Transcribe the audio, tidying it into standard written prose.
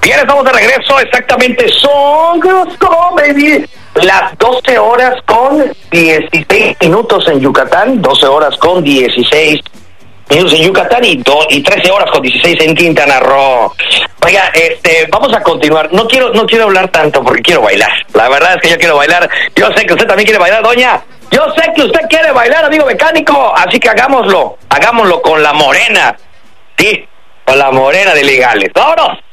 Bien, estamos de regreso, exactamente son baby, las 12 horas con 16 minutos en Yucatán, 12 horas con 16 minutos en Yucatán y 13 horas con 16 en Quintana Roo. Oiga, vamos a continuar. No quiero hablar tanto porque quiero bailar. La verdad es que yo quiero bailar. Yo sé que usted también quiere bailar, doña. Yo sé que usted quiere bailar, amigo mecánico. Así que hagámoslo con la morena. Sí, con la morena de Legales. ¡Vámonos!